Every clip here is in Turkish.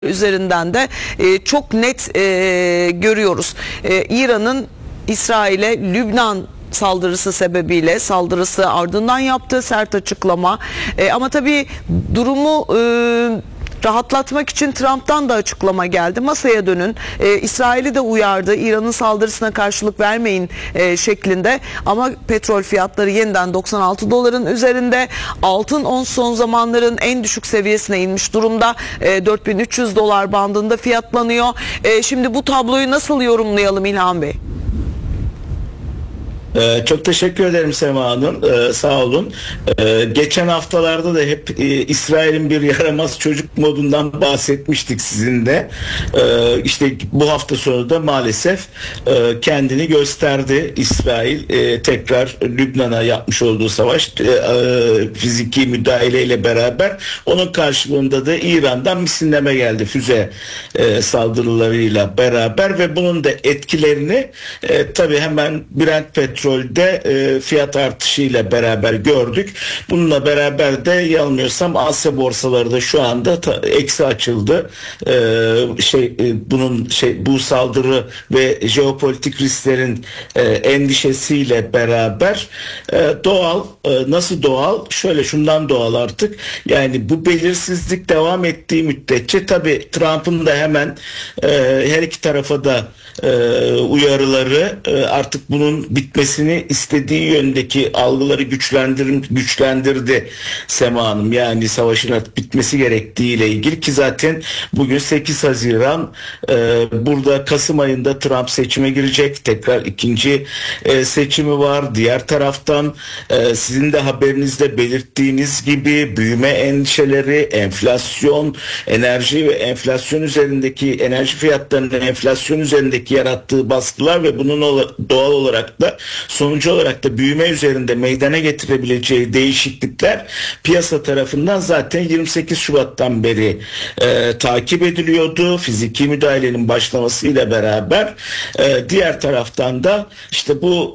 üzerinden de çok net görüyoruz. İran'ın İsrail'e Lübnan saldırısı sebebiyle saldırısı ardından yaptığı sert açıklama. Ama tabii durumu rahatlatmak için Trump'tan da açıklama geldi. Masaya dönün. İsrail'i de uyardı. İran'ın saldırısına karşılık vermeyin şeklinde. Ama petrol fiyatları yeniden 96 doların üzerinde. Altın ons son zamanların en düşük seviyesine inmiş durumda. 4300 dolar bandında fiyatlanıyor. Şimdi bu tabloyu nasıl yorumlayalım İlhan Bey? Çok teşekkür ederim Sema Hanım. Sağ olun. Geçen haftalarda da hep İsrail'in bir yaramaz çocuk modundan bahsetmiştik sizin de. İşte bu hafta sonu da maalesef kendini gösterdi. İsrail tekrar Lübnan'a yapmış olduğu savaş fiziki müdahaleyle beraber, onun karşılığında da İran'dan misilleme geldi füze saldırılarıyla beraber ve bunun da etkilerini tabii hemen Brent petrolde fiyat artışıyla beraber gördük. Bununla beraber de yanılmıyorsam Asya borsaları da şu anda eksi açıldı. Bu saldırı ve jeopolitik risklerin endişesiyle beraber doğal, nasıl doğal? Şundan doğal artık. Yani bu belirsizlik devam ettiği müddetçe tabii Trump'ın da hemen her iki tarafa da uyarıları artık bunun bitmesini istediği yöndeki algıları güçlendirdi Sema Hanım. Yani savaşın bitmesi gerektiğiyle ilgili ki zaten bugün 8 Haziran, burada Kasım ayında Trump seçime girecek. Tekrar ikinci seçimi var. Diğer taraftan sizin de haberinizde belirttiğiniz gibi büyüme endişeleri, enflasyon, enerji ve enflasyon üzerindeki, enerji fiyatlarının enflasyon üzerindeki yarattığı baskılar ve bunun doğal olarak da sonucu olarak da büyüme üzerinde meydana getirebileceği değişiklikler piyasa tarafından zaten 28 Şubat'tan beri takip ediliyordu. Fiziki müdahalenin başlamasıyla beraber diğer taraftan da işte bu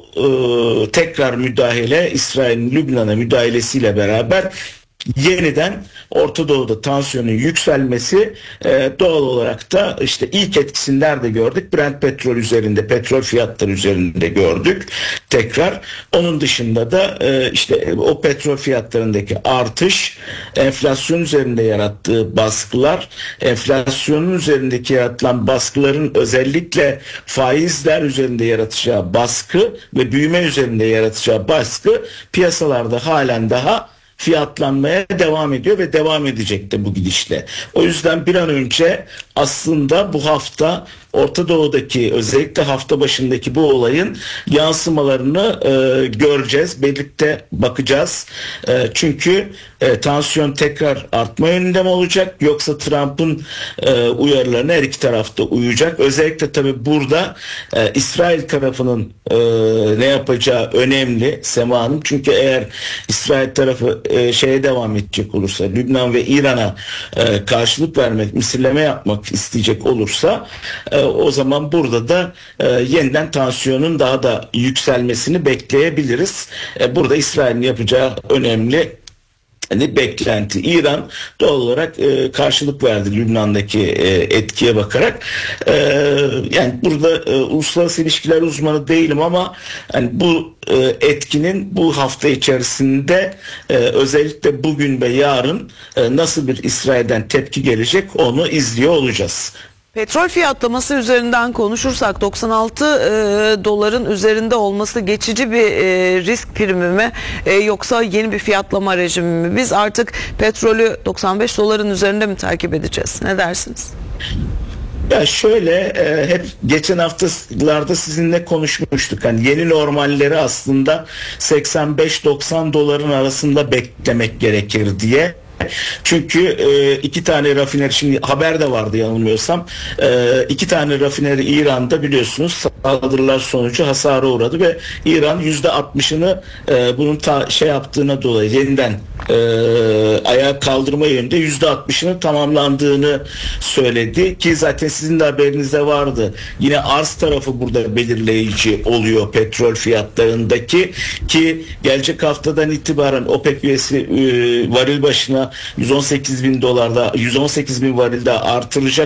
tekrar müdahale, İsrail'in Lübnan'a müdahalesiyle beraber yeniden Orta Doğu'da tansiyonun yükselmesi, doğal olarak da işte ilk etkisini nerede gördük? Brent petrol üzerinde, petrol fiyatları üzerinde gördük tekrar. Onun dışında da işte o petrol fiyatlarındaki artış, enflasyon üzerinde yarattığı baskılar, enflasyonun üzerindeki yaratılan baskıların özellikle faizler üzerinde yaratacağı baskı ve büyüme üzerinde yaratacağı baskı piyasalarda halen daha fiyatlanmaya devam ediyor ve devam edecek de bu gidişle. O yüzden bir an önce aslında bu hafta Orta Doğu'daki, özellikle hafta başındaki bu olayın yansımalarını göreceğiz. Birlikte bakacağız. Çünkü tansiyon tekrar artma yönünde mi olacak, yoksa Trump'ın uyarılarına her iki tarafta uyacak. Özellikle tabii burada İsrail tarafının ne yapacağı önemli Sema Hanım. Çünkü eğer İsrail tarafı şeye devam edecek olursa, Lübnan ve İran'a karşılık vermek, misilleme yapmak isteyecek olursa, o zaman burada da yeniden tansiyonun daha da yükselmesini bekleyebiliriz. Burada İsrail'in yapacağı önemli beklenti. İran doğal olarak karşılık verdi Lübnan'daki etkiye bakarak. Yani burada uluslararası ilişkiler uzmanı değilim ama yani bu etkinin bu hafta içerisinde özellikle bugün ve yarın nasıl bir İsrail'den tepki gelecek onu izliyor olacağız. Petrol fiyatlaması üzerinden konuşursak 96 doların üzerinde olması geçici bir risk primi mi, yoksa yeni bir fiyatlama rejimi mi? Biz artık petrolü 95 doların üzerinde mi takip edeceğiz? Ne dersiniz? Ya şöyle, hep geçen haftalarda sizinle konuşmuştuk. Hani yeni normalleri aslında 85-90 doların arasında beklemek gerekir diye. Çünkü iki tane rafineri, şimdi haber de vardı yanılmıyorsam, iki tane rafineri İran'da biliyorsunuz saldırılar sonucu hasara uğradı ve İran %60'ını bunun yaptığına dolayı yeniden ayağa kaldırma yönünde %60'ının tamamlandığını söyledi ki zaten sizin de haberinizde vardı. Yine arz tarafı burada belirleyici oluyor petrol fiyatlarındaki, ki gelecek haftadan itibaren OPEC üyesi varil başına 118 bin dolarda, 118 bin varilde artıracak